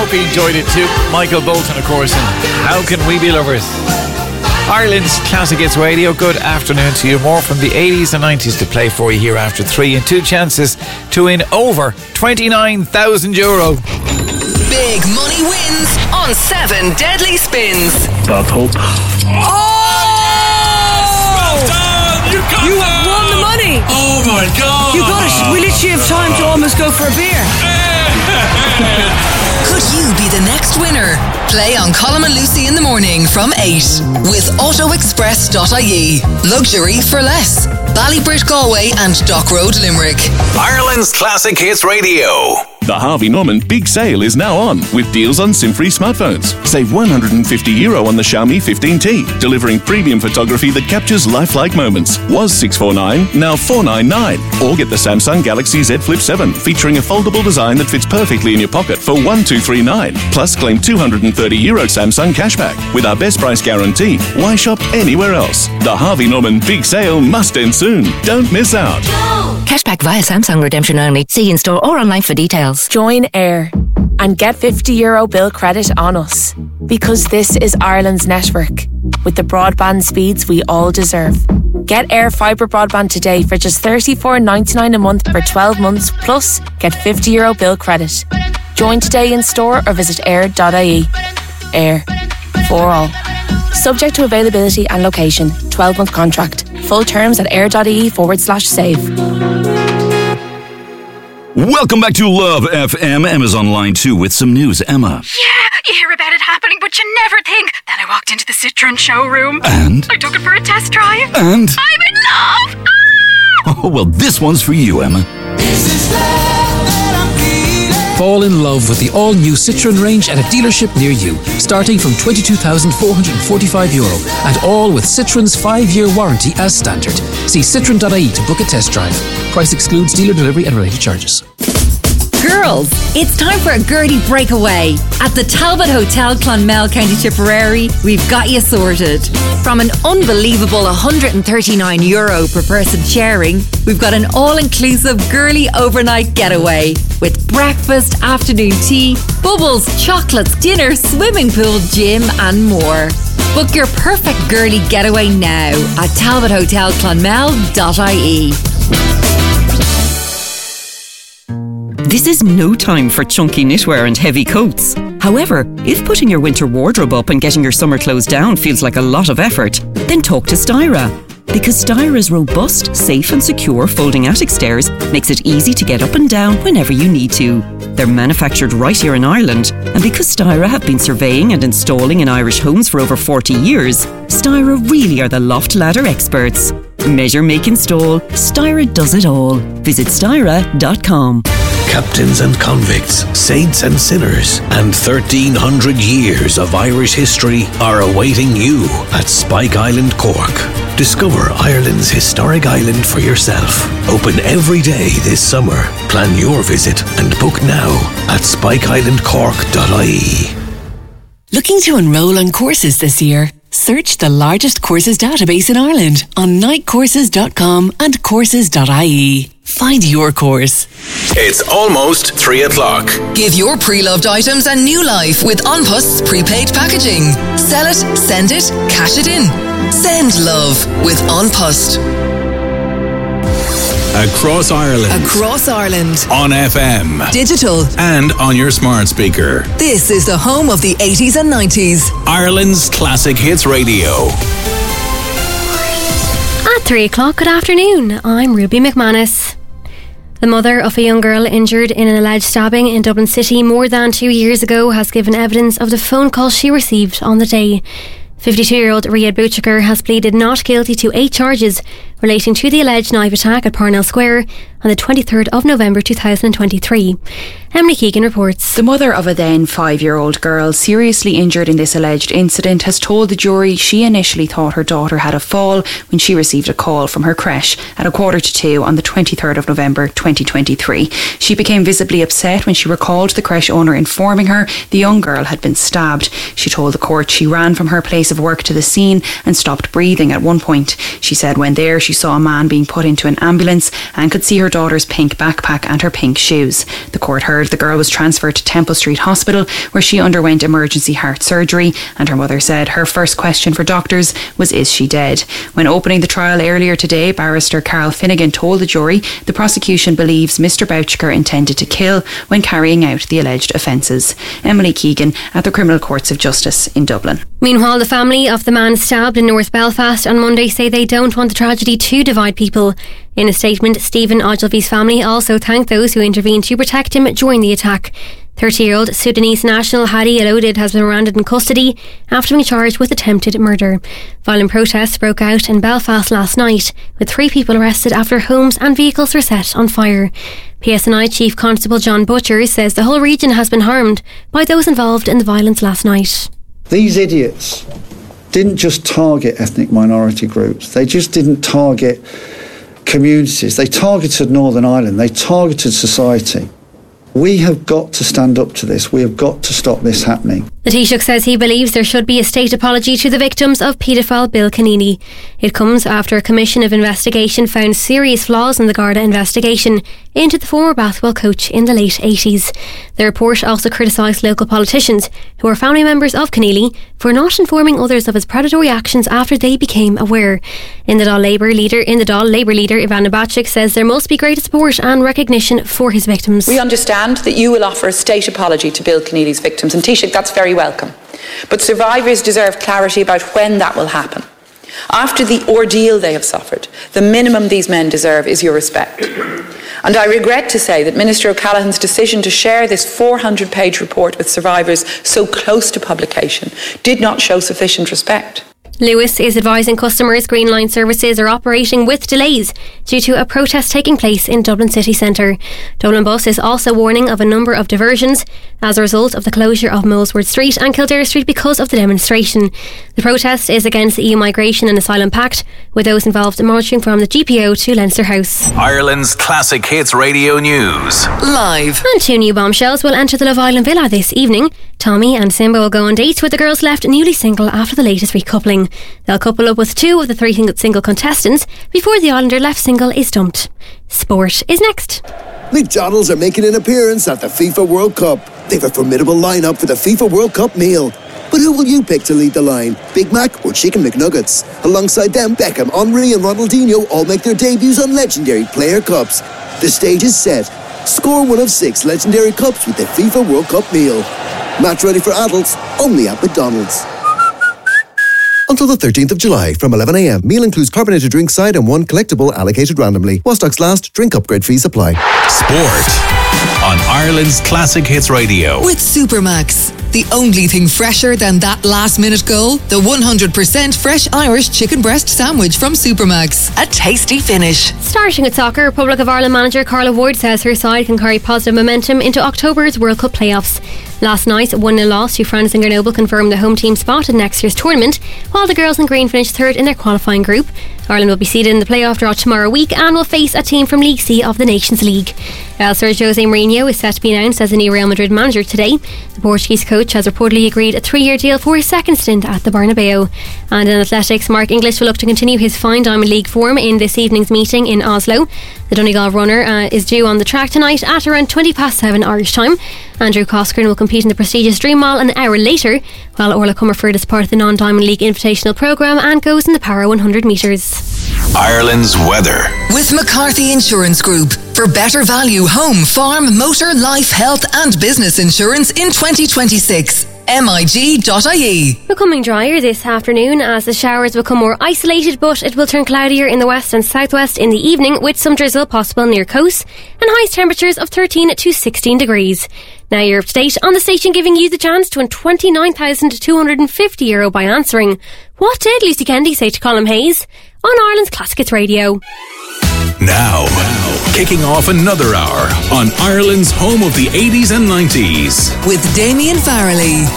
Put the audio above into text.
hope you enjoyed it too. Michael Bolton, of course, and How Can We Be Lovers? Ireland's Classic Hits Radio. Good afternoon to you. More from the 80s and 90s to play for you here after 3, and 2 chances to win over €29,000. Big money wins on 7 Deadly Spins. Bob Hope. You have won the money! Oh my God! You got it! We literally have time to almost go for a beer. Could you be the next winner? Play on Colin and Lucy in the morning from 8 with AutoExpress.ie. Luxury for less. Ballybridge Galway and Dock Road Limerick. Ireland's Classic Hits Radio. The Harvey Norman Big Sale is now on with deals on SIM-free smartphones. Save €150 on the Xiaomi 15T, delivering premium photography that captures lifelike moments. Was $649, now $499. Or get the Samsung Galaxy Z Flip 7, featuring a foldable design that fits perfectly in your pocket for $1,239. Plus, claim €230 Samsung cashback. With our best price guarantee, why shop anywhere else? The Harvey Norman Big Sale must end soon. Don't miss out. Cashback via Samsung redemption only. See in store or online for details. Join Air and get €50 bill credit on us, because this is Ireland's network with the broadband speeds we all deserve. Get Air Fibre broadband today for just $34.99 a month for 12 months, plus get €50 bill credit. Join today in store or visit air.ie. Air. For all. Subject to availability and location. 12-month contract. Full terms at air.ie/save. Welcome back to Love FM. Emma's on line 2 with some news. Emma. Yeah, you hear about it happening, but you never think. Then I walked into the Citroen showroom. And? I took it for a test drive. And? I'm in love! Oh, well, this one's for you, Emma. This is love that I'm feeling. Fall in love with the all-new Citroen range at a dealership near you, starting from €22,445, and all with Citroen's 5-year warranty as standard. See citroen.ie to book a test drive. Price excludes dealer delivery and related charges. Girls, it's time for a Gertie breakaway. At the Talbot Hotel, Clonmel, County Tipperary, we've got you sorted. From an unbelievable €139 per person sharing, we've got an all-inclusive girly overnight getaway with breakfast, afternoon tea, bubbles, chocolates, dinner, swimming pool, gym and more. Book your perfect girly getaway now at talbothotelclonmel.ie. This is no time for chunky knitwear and heavy coats. However, if putting your winter wardrobe up and getting your summer clothes down feels like a lot of effort, then talk to Styra. Because Styra's robust, safe and secure folding attic stairs makes it easy to get up and down whenever you need to. They're manufactured right here in Ireland, and because Styra have been surveying and installing in Irish homes for over 40 years, Styra really are the loft ladder experts. Measure, make, install. Styra does it all. Visit styra.com. Captains and convicts, saints and sinners, and 1,300 years of Irish history are awaiting you at Spike Island, Cork. Discover Ireland's historic island for yourself. Open every day this summer. Plan your visit and book now at spikeislandcork.ie. Looking to enrol on courses this year? Search the largest courses database in Ireland on nightcourses.com and courses.ie. Find your course. It's almost 3 o'clock. Give your pre-loved items a new life with An Post's prepaid packaging. Sell it, send it, cash it in. Send love with An Post. Across Ireland. Across Ireland. On FM. Digital. And on your smart speaker. This is the home of the 80s and 90s. Ireland's Classic Hits Radio. At 3 o'clock, good afternoon. I'm Ruby McManus. The mother of a young girl injured in an alleged stabbing in Dublin City more than 2 years ago has given evidence of the phone call she received on the day. 52-year-old Riyad Bouchakar has pleaded not guilty to 8 charges relating to the alleged knife attack at Parnell Square on the 23rd of November 2023. Emily Keegan reports. The mother of a then 5-year-old girl seriously injured in this alleged incident has told the jury she initially thought her daughter had a fall when she received a call from her creche at 1:45 on the 23rd of November 2023. She became visibly upset when she recalled the creche owner informing her the young girl had been stabbed. She told the court she ran from her place of work to the scene and stopped breathing at one point. She said when there she saw a man being put into an ambulance and could see her daughter's pink backpack and her pink shoes. The court heard the girl was transferred to Temple Street Hospital, where she underwent emergency heart surgery, and her mother said her first question for doctors was, is she dead? When opening the trial earlier today, barrister Carl Finnegan told the jury the prosecution believes Mr Bouchiker intended to kill when carrying out the alleged offences. Emily Keegan at the Criminal Courts of Justice in Dublin. Meanwhile, the family of the man stabbed in North Belfast on Monday say they don't want the tragedy to divide people. In a statement, Stephen Ogilvy's family also thanked those who intervened to protect him during the attack. 30-year-old Sudanese national Hadi El-Odid has been arrested in custody after being charged with attempted murder. Violent protests broke out in Belfast last night, with 3 people arrested after homes and vehicles were set on fire. PSNI Chief Constable John Butcher says the whole region has been harmed by those involved in the violence last night. These idiots didn't just target ethnic minority groups, they just didn't target communities, they targeted Northern Ireland, they targeted society. We have got to stand up to this. We have got to stop this happening. The Taoiseach says he believes there should be a state apology to the victims of paedophile Bill Keneally. It comes after a commission of investigation found serious flaws in the Garda investigation into the former basketball coach in the late 80s. The report also criticised local politicians who are family members of Keneally for not informing others of his predatory actions after they became aware. In the Dáil Labour leader Ivana Bacik says there must be greater support and recognition for his victims. We understand that you will offer a state apology to Bill Keneally's victims, and Taoiseach, that's very welcome. But survivors deserve clarity about when that will happen. After the ordeal they have suffered, the minimum these men deserve is your respect. And I regret to say that Minister O'Callaghan's decision to share this 400-page report with survivors so close to publication did not show sufficient respect. Lewis is advising customers Green Line services are operating with delays due to a protest taking place in Dublin city centre. Dublin Bus is also warning of a number of diversions as a result of the closure of Molesworth Street and Kildare Street because of the demonstration. The protest is against the EU Migration and Asylum Pact, with those involved marching from the GPO to Leinster House. Ireland's Classic Hits Radio News. Live. And 2 new bombshells will enter the Love Island Villa this evening. Tommy and Simba will go on dates with the girls left newly single after the latest recoupling. They'll couple up with 2 of the 3 single contestants before the Islander left single is dumped. Sport is next. McDonald's are making an appearance at the FIFA World Cup. They've a formidable lineup for the FIFA World Cup meal. But who will you pick to lead the line? Big Mac or Chicken McNuggets? Alongside them, Beckham, Henry and Ronaldinho all make their debuts on legendary player cups. The stage is set. Score one of 6 legendary cups with the FIFA World Cup meal. Match ready for adults, only at McDonald's. Until the 13th of July from 11 a.m. Meal includes carbonated drink side and 1 collectible allocated randomly. While stocks last, drink upgrade fees apply. Sport on Ireland's Classic Hits Radio. With Supermax. The only thing fresher than that last-minute goal, the 100% fresh Irish chicken breast sandwich from Supermax. A tasty finish. Starting with soccer, Republic of Ireland manager Carla Wood says her side can carry positive momentum into October's World Cup playoffs. Last night's 1-0 loss to France and Grenoble confirmed the home team spot in next year's tournament, while the girls in green finished 3rd in their qualifying group. Ireland will be seeded in the playoff draw tomorrow week and will face a team from League C of the Nations League. Elsewhere, Jose Mourinho is set to be announced as the new Real Madrid manager today. The Portuguese coach has reportedly agreed a 3-year deal for his second stint at the Bernabeu. And in athletics, Mark English will look to continue his fine Diamond League form in this evening's meeting in Oslo. The Donegal runner is due on the track tonight at around 7:20 Irish time. Andrew Coscoran will compete in the prestigious Dream Mile an hour later, while Orla Comerford is part of the non-Diamond League Invitational programme and goes in the Para 100 metres. Ireland's weather. With McCarthy Insurance Group. For better value home, farm, motor, life, health and business insurance in 2026. MIG.ie. Becoming drier this afternoon as the showers become more isolated, but it will turn cloudier in the west and southwest in the evening, with some drizzle possible near coast and highest temperatures of 13 to 16 degrees. Now you're up to date on the station, giving you the chance to win €29,250 by answering what did Lucy Kennedy say to Colm Hayes on Ireland's Classic Hits Radio. Now, kicking off another hour on Ireland's home of the 80s and 90s. With Damien Farrelly.